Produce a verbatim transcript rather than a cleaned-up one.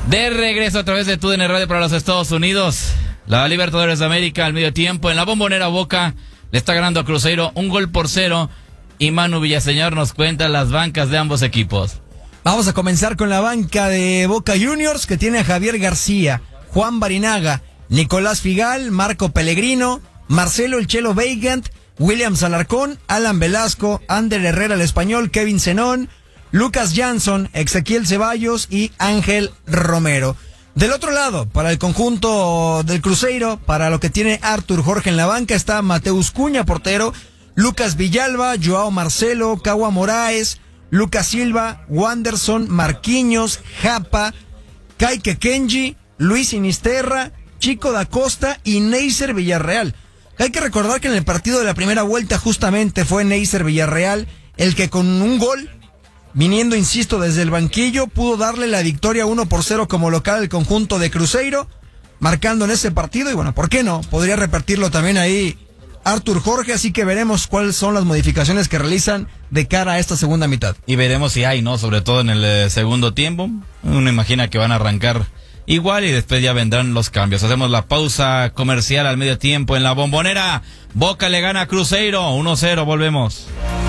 De regreso a través de T U D N Radio para los Estados Unidos. La Libertadores de América al medio tiempo. En la Bombonera, Boca le está ganando a Cruzeiro un gol por cero. Y Manu Villaseñor nos cuenta las bancas de ambos equipos. Vamos a comenzar con la banca de Boca Juniors, que tiene a Javier García, Juan Barinaga, Nicolás Figal, Marco Pellegrino, Marcelo El Chelo Weigand, William Alarcón, Alan Velasco, Ander Herrera el Español, Kevin Zenón, Lucas Jansson, Ezequiel Ceballos y Ángel Romero. Del otro lado, para el conjunto del Cruzeiro, para lo que tiene Artur Jorge en la banca, está Mateus Cuña, portero, Lucas Villalba, Joao Marcelo, Cagua Moraes, Lucas Silva, Wanderson, Marquinhos, Japa, Kaique Kenji, Luis Sinisterra, Chico da Costa y Neisser Villarreal. Hay que recordar que en el partido de la primera vuelta justamente fue Neisser Villarreal el que con un gol, viniendo, insisto, desde el banquillo, pudo darle la victoria uno por cero como local al conjunto de Cruzeiro, marcando en ese partido. Y bueno, ¿por qué no? Podría repetirlo también ahí Artur Jorge, así que veremos cuáles son las modificaciones que realizan de cara a esta segunda mitad. Y veremos si hay, ¿no? Sobre todo en el eh, segundo tiempo. Uno imagina que van a arrancar igual y después ya vendrán los cambios. Hacemos la pausa comercial al medio tiempo en la Bombonera. Boca le gana a Cruzeiro uno cero, volvemos.